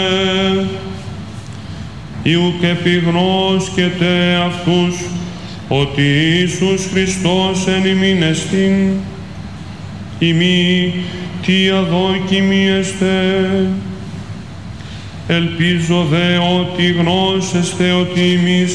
Ιουκ επιγνώσκετε αυτούς, ότι Ιησούς Χριστός εν ημίν εστίν, ημί τι αδόκιμοι εστέ. Ελπίζω δε ότι γνώσεστε ότι εμείς